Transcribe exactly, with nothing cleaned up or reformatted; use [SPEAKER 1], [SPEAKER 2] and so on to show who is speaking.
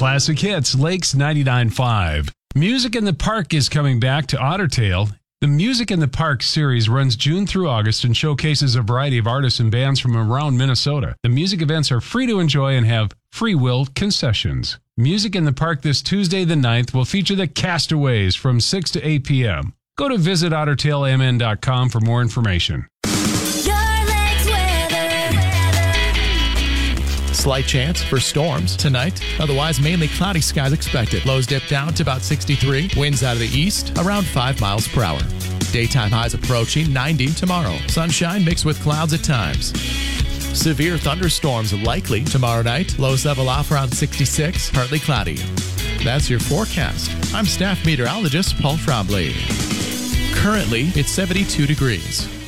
[SPEAKER 1] Classic Hits, Lakes ninety-nine point five. Music in the Park is coming back to Otter Tail. The Music in the Park series runs June through August and showcases a variety of artists and bands from around Minnesota. The music events are free to enjoy and have free will concessions. Music in the Park this Tuesday the ninth will feature the Castaways from six to eight p.m. Go to visit otter tail m n dot com for more information.
[SPEAKER 2] Slight chance for storms tonight. Otherwise, mainly cloudy skies expected. Lows dip down to about sixty-three. Winds out of the east around five miles per hour. Daytime highs approaching ninety tomorrow. Sunshine mixed with clouds at times. Severe thunderstorms likely tomorrow night. Lows level off around sixty-six. Partly cloudy. That's your forecast. I'm staff meteorologist Paul Trombley. Currently, it's seventy-two degrees.